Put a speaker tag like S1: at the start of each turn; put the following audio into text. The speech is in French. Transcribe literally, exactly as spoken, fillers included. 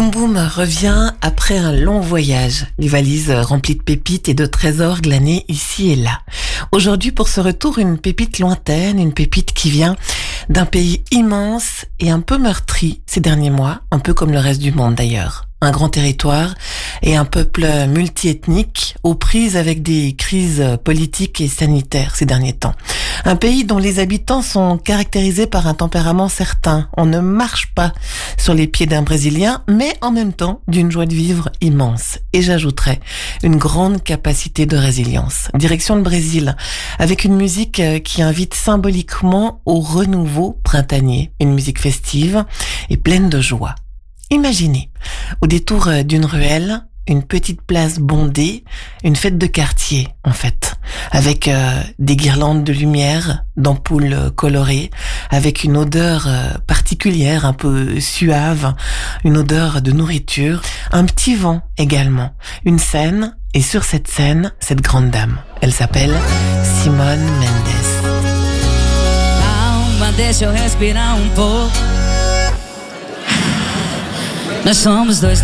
S1: Boum Boum revient après un long voyage, les valises remplies de pépites et de trésors glanés ici et là. Aujourd'hui, pour ce retour, une pépite lointaine, une pépite qui vient d'un pays immense et un peu meurtri ces derniers mois, un peu comme le reste du monde d'ailleurs. Un grand territoire et un peuple multiethnique aux prises avec des crises politiques et sanitaires ces derniers temps. Un pays dont les habitants sont caractérisés par un tempérament certain. On ne marche pas sur les pieds d'un Brésilien, mais en même temps d'une joie de vivre immense. Et j'ajouterais une grande capacité de résilience. Direction le Brésil, avec une musique qui invite symboliquement au renouveau printanier. Une musique festive et pleine de joie. Imaginez, au détour d'une ruelle, une petite place bondée, une fête de quartier en fait, avec euh, des guirlandes de lumière, d'ampoules colorées, avec une odeur euh, particulière, un peu suave, une odeur de nourriture, un petit vent également, une scène, et sur cette scène, cette grande dame, elle s'appelle Simone Mendes.
S2: Calma, deixa eu respirar um pouco. Nós somos dois